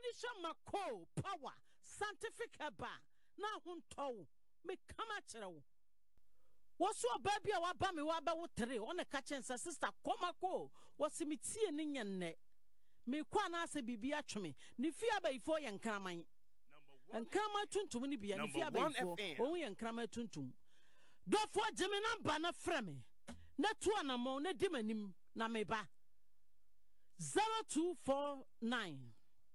Mako power scientific heba na hunto me kama kyerɛw woso baby a waba me waba wo tere on the kitchen sister komako wasimitie ne nyenne me kwa na ase bibia atweme ne fia baifo ye nkraman nkraman tuntum ne bia ne fia baifo o ye nkraman tuntum dofo jeme namba na frame na to anamo na di manim na meba 0249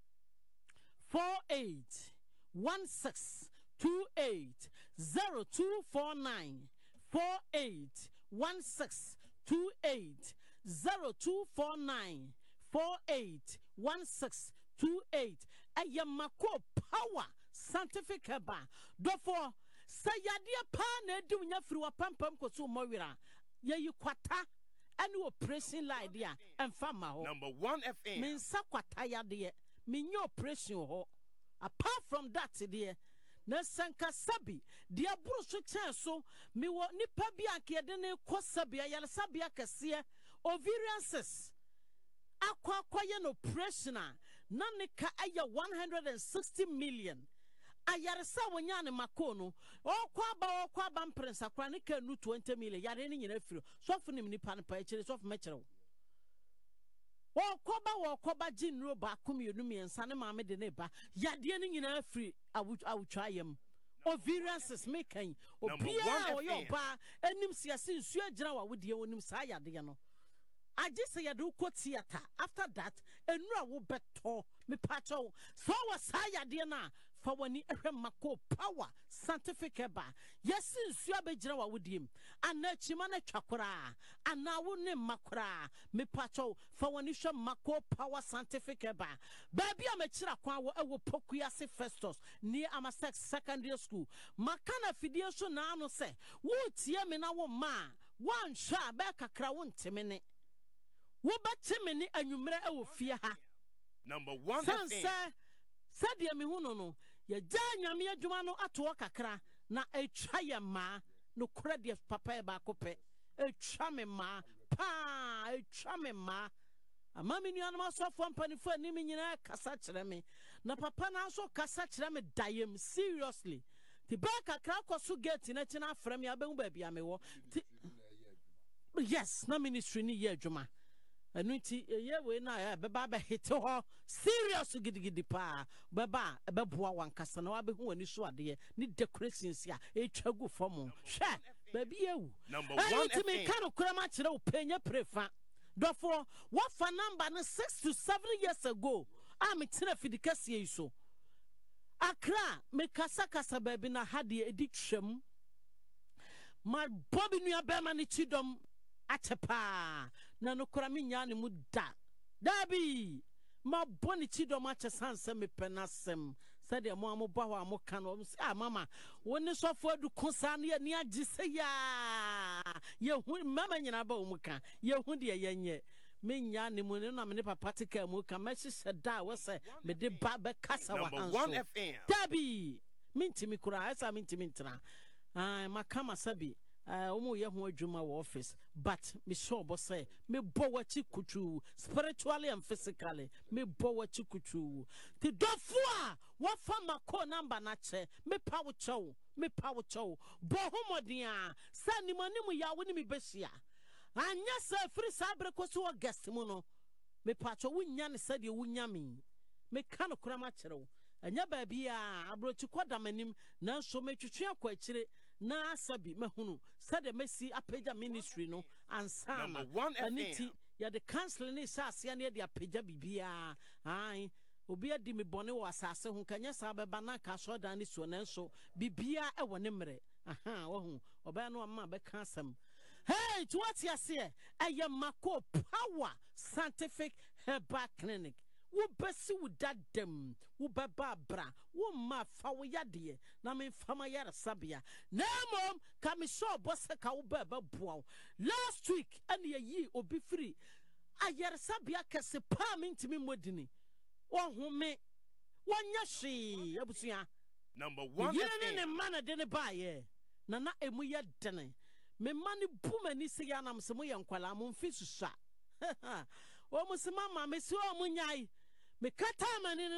48 16 28 0249 48 16 28 0249 48 16 28 Ayamako power scientific heba dofo sayade pa na edi unya firi wa pampam koso mowira yeyi kwata ani operation line dia emfa ma ho Number 1 FM me nsa kwata yade me nye operation ho apart from that there na sanka sabi dia buru so chen so me wo nipa bi akede ne kosabi ayale sabi akese ovarian cyst akwaye no operation na ne ka aya 160 million ayaresa wonya ne makono okwa ba prince akwa ne ka nu 20 million yare ne nyina firo sofu nim nipa ne pa ekire sofu mekire wokoba jinro ba komienu miensa ne maame de ne ba yade ne nyina firi awutwayam ovarian cyst mekan obia oyoba enim siase nsu agyina wa wodie wonim sa yade no agise yade ko theater after that enura wo beto me pacho so wa sa yade na fa wani ehwe mako power scientific heba yes nsu abagyina wa wodiem anachima na twakora ana wo ne makora me pacho fa wani hwe mako power scientific heba ba bia me kira kwa wo ewo pokuyase Festus ni Amasex secondary school makana fidie so na ano se wo tie me na wo ma wan hwa ba kakra wo ntemene wo batime ni anwumre ewo fie ha Number 1 FM sadia me hu no ya gya nyame adwuma no ato kakra na etwa ye ma no kora de papa e ba kope etwa me ma pa etwa me ma amami nu anama sofo mpanifo ani me nyina kasa kire me na papa na so kasa kire me dayem seriously ti ba kakra koso gate na china afrem ya behu ba bia me wo yes na ministry ni ye adwuma anuti ye we na beba be hit ho serious gidigidi pa beba beboa wankasa na wabehu ani so ade ni decorations ya etwagu fom hwe baby ewu Number 1 FM me kan okura ma kire wo penya prefa dofo what for number no 6 to 7 years ago am tira fidikase yi so akra me kasa baby na hade edi twam ma bobi nua be ma ni chidom atepa na no kora me nya ne mu da dabi ma boni chidom ache sanse me penasem sade mo amoba ho amoka no say mama woni sofo adu konsa na ni agise ya ye hu mama nyina ba omuka ye hu de ye nye me nya ne mu ne na me papa tika mu ka me hye da wo se me de ba be kasa wa Number 1 FM dabi mintimi kura asa mintimi ntena makama sabi omo ye ho adwuma wo office but me sure bo say me bo wachi kutu spiritually and physically me bo wachi kutu ti dofo a wo fa mako number na che me pa wo chow bo homodin a sani manimu ya wo ni me behia anya sa free sabre koso wo guest mu no me pa cho wunya ne sade wunya me kan kura ma kyerɛw anya ba bia abrochi kwadamanim na so metwetwe akwa akire na asabi mahunu sade mesi apagya ministry no ansana aniti ya the council ni sase na de apagya bibia ai obi adi me bone wo asase ho kanya sa beba na ka so dan ni so na so bibia e wone mre wo hu oba no amma be ka asam hey to what you say Ayamako power scientific herbal clinic wo besi wo dadam wo bababra wo ma fa wo yade na me fama yara sabia na mom ka me so bosse ka wo baba boa last week ani yi obi free ayara sabia kese pa me ntimi modini wo home wonya hwe abusua Number 1 FM ne mana de ne baaye na emu ye dene me mani bumani se ya nam se mo ye nkwala mo mfi susa wo musima ma me se o munyai me kata mani